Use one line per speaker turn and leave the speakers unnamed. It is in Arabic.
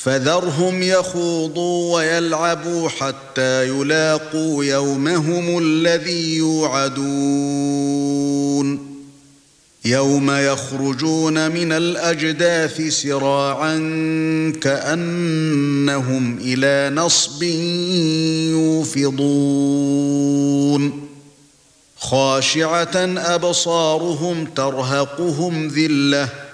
فذرهم يخوضوا ويلعبوا حتى يلاقوا يومهم الذي يوعدون يوم يخرجون من الأجداث سراعا كأنهم إلى نصب يوفضون خاشعة أبصارهم ترهقهم ذلة